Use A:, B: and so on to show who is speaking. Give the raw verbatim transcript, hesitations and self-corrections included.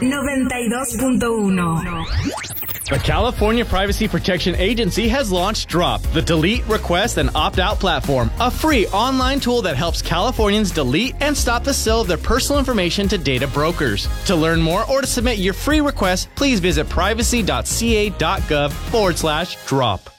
A: noventa y dos punto uno.
B: The California Privacy Protection Agency has launched Drop, the delete, request, and opt-out platform, a free online tool that helps Californians delete and stop the sale of their personal information to data brokers. To learn more or to submit your free request, please visit privacy.ca.gov forward slash drop.